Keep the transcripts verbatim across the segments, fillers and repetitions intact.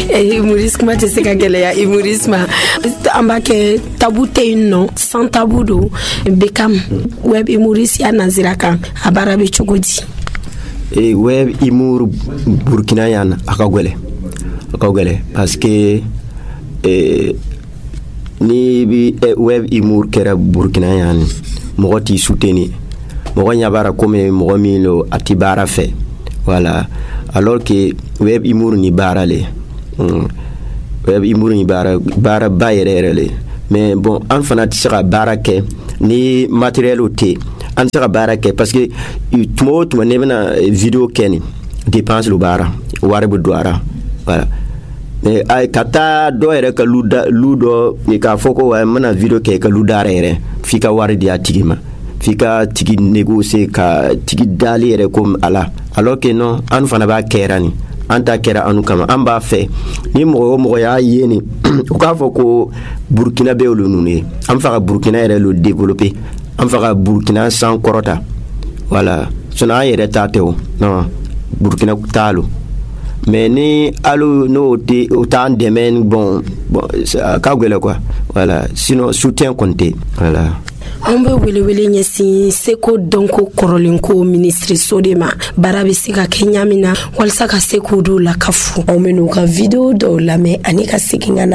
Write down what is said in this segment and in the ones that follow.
humorisme tɛ se ka gɛlɛya humorisme an b'a kɛ tabu tɛ yen nɔ sans tabu don Beckham web humoriste ya nazira kan a baara bɛ cogo di e web humour burkina yan aka gwele aka gwele parce que e ni bi web humour kera burkina yan mo ti soutenir mo nya bara comme mo mi lo atibara fait voilà alors que web humour ni bara le mm. web humour ni bara bara bayere le mais bon en fana ti sera bara ke ni matériel oté an sera bara ke parce que tumo tumo ne bena vidéo keni dépense lo bara ware bu doara voilà mais ay kata do ere ka luda ludo ni ka foko wa mana vidéo ke ka luda ere fika ware dia tigima fika tigi négocier ka tigi dali ere comme ala alors que non an fana ba kerani anta kera anu kama an b'a fɛ ni mɔgɔ mɔgɔ y'a ye ni u k'a fɔ ko Burkina bɛ olu ninnu ye an fɛ ka Burkina yɛrɛ lo développer an fɛ ka Burkina san kɔrɔta voilà sinon an yɛrɛ ta tɛ o non Burkina t'a lo mais ni alu n'o tɛ o t'an dɛmɛ bon bon k'a gɛlɛn quoi voilà sinon soutien kɔni tɛ voilà. An bɛ welewele ɲɛsin seko dɔnko kɔrɔlenko ministre so de ma baara bɛ se ka kɛ ɲa min na walasa ka se k'o dɔw la ka fu anw bɛ n'u ka video dɔw lamɛn ani ka segin ka na.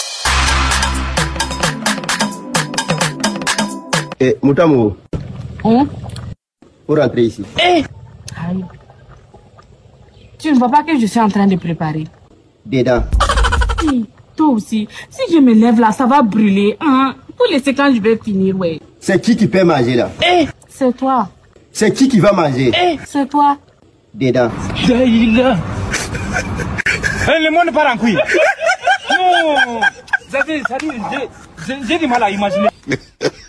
Eh, Moutamo. Hum? Pour rentrer ici. Eh! Aïe. Tu ne vois pas que je suis en train de préparer? Dedans. Oui, toi aussi. Si je me lève là, ça va brûler. Hein? Pour laisser quand je vais finir, ouais. C'est qui qui peut manger là? Eh! C'est toi. C'est qui qui va manger? Eh! C'est toi. Dedans. Daïla. Le monde part en couille. Non! J'ai du mal à imaginer.